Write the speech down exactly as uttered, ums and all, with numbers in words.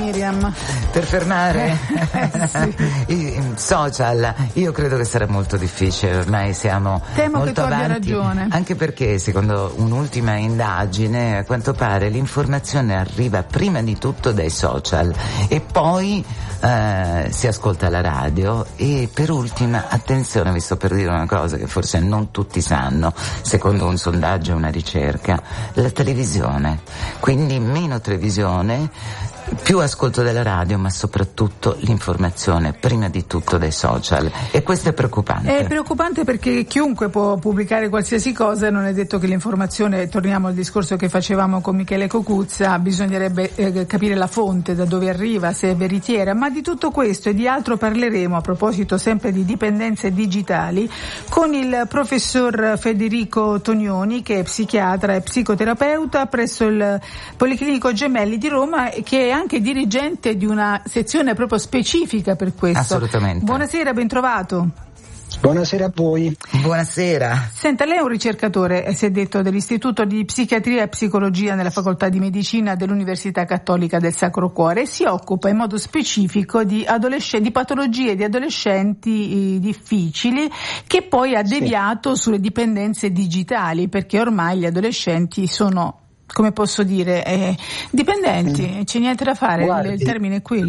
Miriam? Per fermare eh, sì. i social, io credo che sarà molto difficile, ormai siamo Temo molto che tu avanti, abbia ragione. Anche perché secondo un'ultima indagine a quanto pare l'informazione arriva prima di tutto dai social e poi eh, si ascolta la radio e per ultima, attenzione, vi sto per dire una cosa che forse non tutti sanno, secondo un sondaggio e una ricerca, la televisione, quindi meno televisione, più ascolto della radio, ma soprattutto l'informazione prima di tutto dai social, e questo è preoccupante. È preoccupante perché chiunque può pubblicare qualsiasi cosa, non è detto che l'informazione, torniamo al discorso che facevamo con Michele Cocuzza, bisognerebbe eh, capire la fonte, da dove arriva, se è veritiera, ma di tutto questo e di altro parleremo a proposito sempre di dipendenze digitali con il professor Federico Tonioni, che è psichiatra e psicoterapeuta presso il Policlinico Gemelli di Roma, che è anche dirigente di una sezione proprio specifica per questo. Assolutamente. Buonasera, ben trovato. Buonasera a voi. Buonasera. Senta, lei è un ricercatore, eh, si è detto, dell'Istituto di Psichiatria e Psicologia nella Facoltà di Medicina dell'Università Cattolica del Sacro Cuore e si occupa in modo specifico di, adolescenti, di patologie di adolescenti eh, difficili, che poi ha deviato sì. sulle dipendenze digitali, perché ormai gli adolescenti sono, come posso dire, eh, dipendenti, mm. c'è niente da fare, Guardi, il termine è quello.